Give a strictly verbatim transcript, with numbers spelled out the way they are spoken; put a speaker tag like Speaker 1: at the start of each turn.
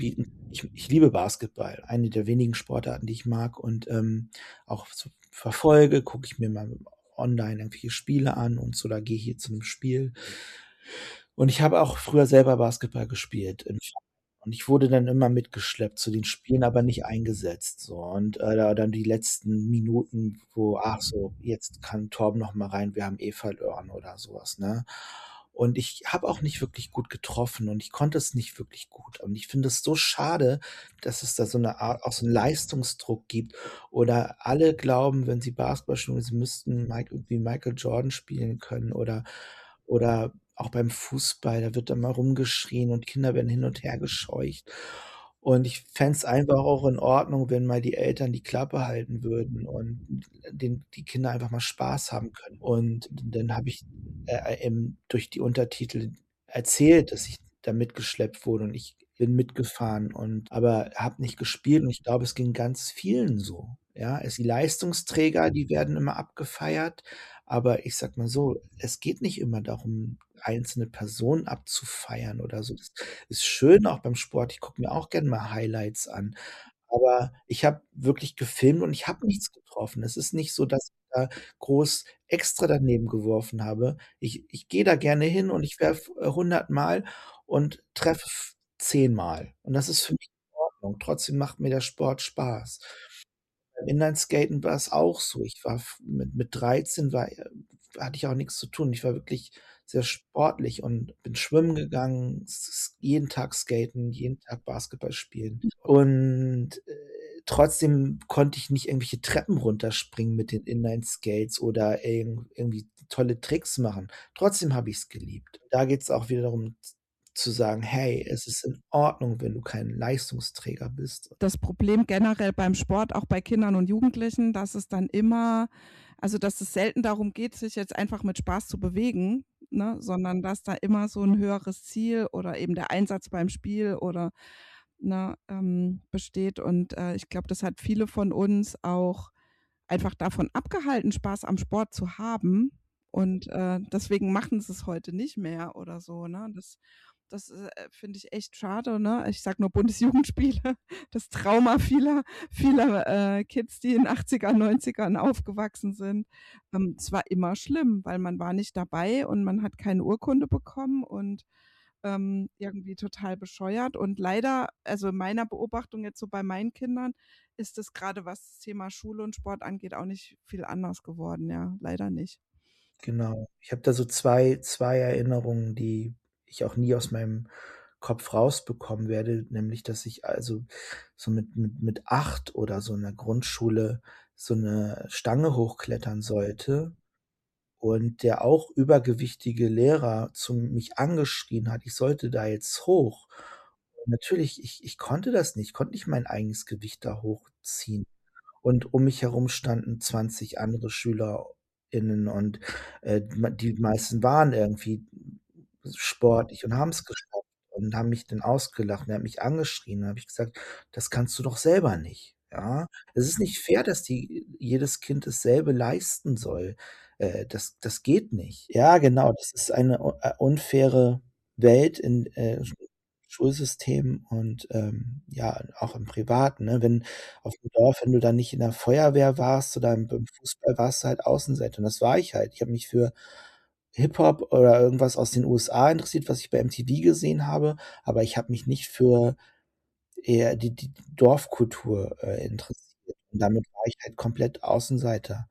Speaker 1: Bieten ich ich liebe Basketball, eine der wenigen Sportarten, die ich mag und, ähm, auch so verfolge, gucke ich mir mal online irgendwelche Spiele an und so, oder gehe hier zu 'nem Spiel. Und ich habe auch früher selber Basketball gespielt im Verein und ich wurde dann immer mitgeschleppt zu den Spielen, aber nicht eingesetzt so und, äh, da dann die letzten Minuten, wo: „Ach so, jetzt kann Torben noch mal rein, wir haben eh verloren“, oder so was, ne? Und ich habe auch nicht wirklich gut getroffen und ich konnte es nicht wirklich gut. Und ich finde es so schade, dass es da so 'ne Art auch so 'n Leistungsdruck gibt oder alle glauben, wenn sie Basketball spielen, sie müssten Michael wie Michael Jordan spielen können oder oder auch beim Fußball, da wird dann mal rumgeschrien und Kinder werden hin und her gescheucht. Und ich fände es einfach auch in Ordnung, wenn mal die Eltern die Klappe halten würden und den die Kinder einfach mal Spaß haben können. Und d dann habe ich, äh, ähm, durch die Untertitel erzählt, dass ich da mitgeschleppt wurde und ich bin mitgefahren und aber habe nicht gespielt und ich glaube, es ging ganz vielen so, ja? Es die Leistungsträger, die werden immer abgefeiert, aber ich sage mal so, es geht nicht immer darum, einzelne Personen abzufeiern oder so. Das ist schön auch beim Sport. Ich gucke mir auch gern mal Highlights an, aber ich habe wirklich gefilmt und ich habe nichts getroffen. Es ist nicht so, dass ich da groß extra daneben geworfen habe. Ich ich gehe da gerne hin und ich werfe, äh, hundert Mal und treffe f zehn Mal. Und das ist für mich in Ordnung. Trotzdem macht mir der Sport Spaß. Beim Inlineskaten war es auch so. Ich war f mit mit dreizehn war äh, hatte ich auch nix zu tun. Ich war wirklich sehr sportlich und bin schwimmen gegangen, s s jeden Tag skaten, jeden Tag Basketball spielen. Und, äh, trotzdem konnte ich nicht irgendwelche Treppen runterspringen mit den Inlineskates oder irgend irgendwie tolle Tricks machen. Trotzdem habe ich's geliebt. Da geht's auch wieder darum z zu sagen: „Hey, es ist in Ordnung, wenn du kein Leistungsträger bist.“
Speaker 2: Das Problem generell beim Sport, auch bei Kindern und Jugendlichen, dass es dann immer also, dass es selten darum geht, sich jetzt einfach mit Spaß zu bewegen, ne, sondern dass da immer so 'n höheres Ziel oder eben der Einsatz beim Spiel oder, ne, ähm, besteht. Und, äh, ich glaube, das hat viele von uns auch einfach davon abgehalten, Spaß am Sport zu haben und, äh, deswegen machen sie's heute nicht mehr oder so, ne? Das das, äh, finde ich echt schade, ne? Ich sage nur Bundesjugendspiele, das Trauma vieler vieler, äh, Kids, die in Achtzigern, Neunzigern aufgewachsen sind. Ähm, es war immer schlimm, weil man war nicht dabei und man hat keine Urkunde bekommen und, ähm, irgendwie total bescheuert. Und leider also, in meiner Beobachtung jetzt so bei meinen Kindern ist es grade, was das Thema Schule und Sport angeht, auch nicht viel anders geworden, ja, leider nicht.
Speaker 1: Genau. Ich habe da so zwei zwei Erinnerungen, die ich auch nie aus meinem Kopf rausbekommen werde, nämlich, dass ich also so mit mit mit acht oder so in der Grundschule so 'ne Stange hochklettern sollte und der auch übergewichtige Lehrer zu mich angeschrien hat, ich sollte da jetzt hoch. Und natürlich, ich ich konnte das nicht, konnte nicht mein eigenes Gewicht da hochziehen. Und um mich herum standen zwanzig andere SchülerInnen und, äh, ma die meisten waren irgendwie sportlich und haben's geschafft und haben mich dann ausgelacht und er hat mich angeschrien. Dann habe ich gesagt: „Das kannst du doch selber nicht, ja? Es ist nicht fair, dass die jedes Kind dasselbe leisten soll. Äh, das das geht nicht.“ Ja, genau, das ist eine u äh, unfaire Welt in, äh, Sch Schulsystem und, ähm, ja, auch im Privaten, ne? Wenn auf'm Dorf, wenn du da nicht in der Feuerwehr warst oder im beim Fußball, warst du halt Außenseiter und das war ich halt. Ich habe mich für Hip-Hop oder irgendwas aus den USA interessiert, was ich bei MTV gesehen habe, aber ich habe mich nicht für eher die die Dorfkultur, äh, interessiert und damit war ich halt komplett Außenseiter.